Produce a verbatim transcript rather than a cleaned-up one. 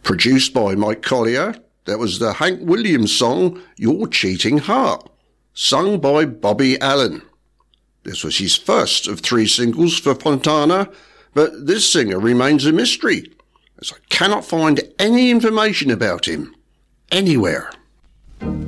Produced by Mike Collier, that was the Hank Williams song, Your Cheating Heart, sung by Bobby Allen. This was his first of three singles for Fontana, but this singer remains a mystery, as I cannot find any information about him anywhere.